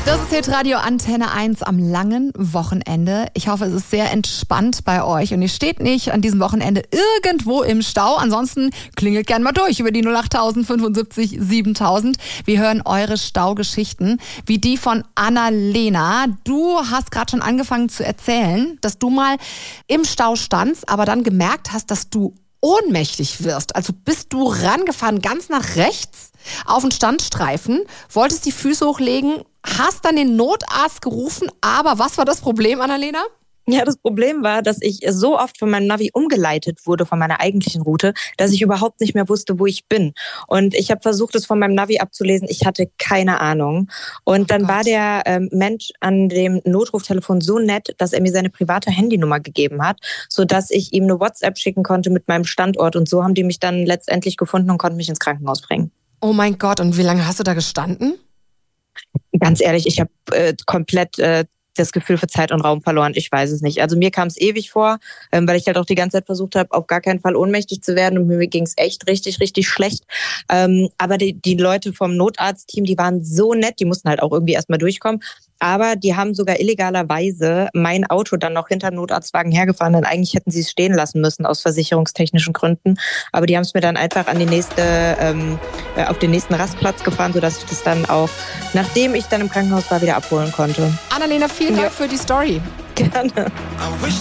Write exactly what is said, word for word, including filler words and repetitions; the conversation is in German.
Das ist Hitradio Antenne eins am langen Wochenende. Ich hoffe, es ist sehr entspannt bei euch und ihr steht nicht an diesem Wochenende irgendwo im Stau. Ansonsten klingelt gern mal durch über die null acht fünfundsiebzig siebentausend. Wir hören eure Staugeschichten, wie die von Annalena. Du hast gerade schon angefangen zu erzählen, dass du mal im Stau standst, aber dann gemerkt hast, dass du ohnmächtig wirst. Also bist du rangefahren, ganz nach rechts auf den Standstreifen, wolltest die Füße hochlegen, hast dann den Notarzt gerufen, aber was war das Problem, Annalena? Ja, das Problem war, dass ich so oft von meinem Navi umgeleitet wurde, von meiner eigentlichen Route, dass ich überhaupt nicht mehr wusste, wo ich bin. Und ich habe versucht, es von meinem Navi abzulesen. Ich hatte keine Ahnung. Und oh dann Gott. war der ähm, Mensch an dem Notruftelefon so nett, dass er mir seine private Handynummer gegeben hat, sodass ich ihm eine WhatsApp schicken konnte mit meinem Standort. Und so haben die mich dann letztendlich gefunden und konnten mich ins Krankenhaus bringen. Oh mein Gott, und wie lange hast du da gestanden? Ganz ehrlich, ich habe äh, komplett äh, das Gefühl für Zeit und Raum verloren. Ich weiß es nicht. Also mir kam es ewig vor, ähm, weil ich halt auch die ganze Zeit versucht habe, auf gar keinen Fall ohnmächtig zu werden und mir ging es echt richtig, richtig schlecht. Ähm, aber die, die Leute vom Notarztteam, die waren so nett, die mussten halt auch irgendwie erstmal durchkommen. Aber die haben sogar illegalerweise mein Auto dann noch hinter dem Notarztwagen hergefahren, denn eigentlich hätten sie es stehen lassen müssen aus versicherungstechnischen Gründen. Aber die haben es mir dann einfach an die nächste, ähm, auf den nächsten Rastplatz gefahren, sodass ich das dann auch, nachdem ich dann im Krankenhaus war, wieder abholen konnte. Annalena, vielen Dank ja. für die Story. Gerne.